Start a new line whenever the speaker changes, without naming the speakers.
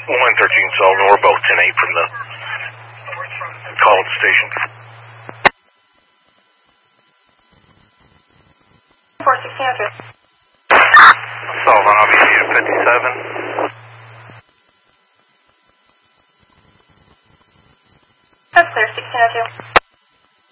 113 Sullivan, we're both 10-8 from the college station.
41602.
Sullivan, I'll be at 57.
That's clear, 1602.